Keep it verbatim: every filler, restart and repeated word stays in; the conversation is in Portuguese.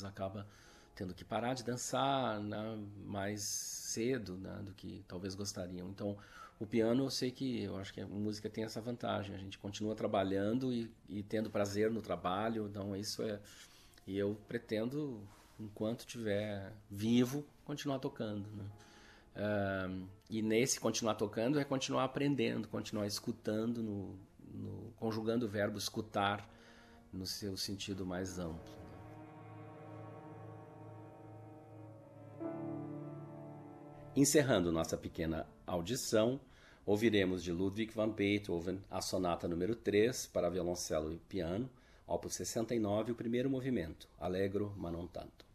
acaba tendo que parar de dançar, né, mais cedo, né, do que talvez gostariam. Então, o piano, eu sei que, eu acho que a música tem essa vantagem, a gente continua trabalhando e, e tendo prazer no trabalho, então isso é... E eu pretendo, enquanto estiver vivo, continuar tocando, né? Uh, e nesse continuar tocando é continuar aprendendo, continuar escutando, no, no, conjugando o verbo escutar no seu sentido mais amplo. Encerrando nossa pequena audição, ouviremos de Ludwig van Beethoven a sonata número três para violoncelo e piano, opus sessenta e nove, o primeiro movimento, Allegro ma non tanto.